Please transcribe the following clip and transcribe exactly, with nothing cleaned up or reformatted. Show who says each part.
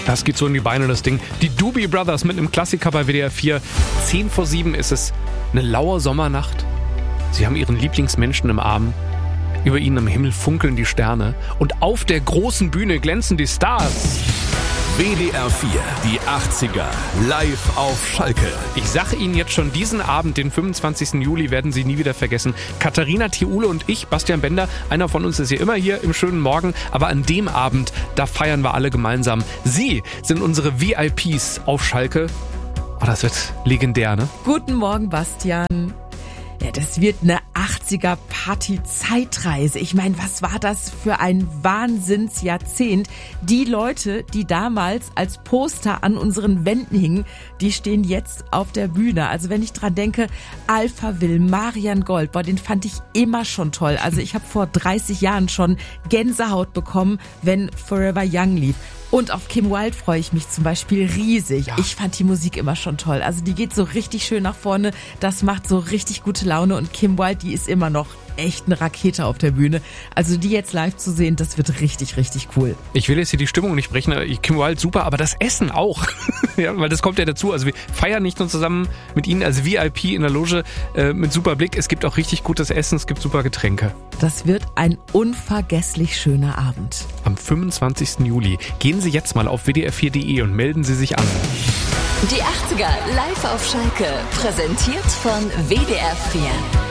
Speaker 1: Das geht so in die Beine, das Ding. Die Doobie Brothers mit einem Klassiker bei W D R vier. Zehn vor sieben ist es. Eine laue Sommernacht. Sie haben ihren Lieblingsmenschen im Arm. Über ihnen am Himmel funkeln die Sterne. Und auf der großen Bühne glänzen die Stars.
Speaker 2: W D R vier, die achtziger, live auf Schalke.
Speaker 1: Ich sage Ihnen jetzt schon, diesen Abend, den fünfundzwanzigsten Juli, werden Sie nie wieder vergessen. Katharina Thiule und ich, Bastian Bender, einer von uns ist hier immer hier im schönen Morgen, aber an dem Abend, da feiern wir alle gemeinsam. Sie sind unsere V I Ps auf Schalke. Oh, das wird legendär, ne?
Speaker 3: Guten Morgen, Bastian. Ja, das wird eine achtziger-Party-Zeitreise. Ich meine, was war das für ein Wahnsinnsjahrzehnt? Die Leute, die damals als Poster an unseren Wänden hingen, die stehen jetzt auf der Bühne. Also wenn ich dran denke, Alpha Will, Marian Gold, boah, den fand ich immer schon toll. Also ich habe vor dreißig Jahren schon Gänsehaut bekommen, wenn Forever Young lief. Und auf Kim Wilde freue ich mich zum Beispiel riesig. Ja. Ich fand die Musik immer schon toll. Also die geht so richtig schön nach vorne. Das macht so richtig gute Laune. Und Kim Wilde, die ist immer noch echt eine Rakete auf der Bühne. Also die jetzt live zu sehen, das wird richtig, richtig cool.
Speaker 1: Ich will jetzt hier die Stimmung nicht brechen. Kim Wilde super, aber das Essen auch. Ja, weil das kommt ja dazu. Also wir feiern nicht nur zusammen mit Ihnen als V I P in der Loge äh, mit super Blick. Es gibt auch richtig gutes Essen, es gibt super Getränke.
Speaker 3: Das wird ein unvergesslich schöner Abend.
Speaker 1: Am fünfundzwanzigsten Juli. Gehen Sie jetzt mal auf w d r vier punkt d e und melden Sie sich an.
Speaker 4: Die achtziger live auf Schalke. Präsentiert von W D R vier.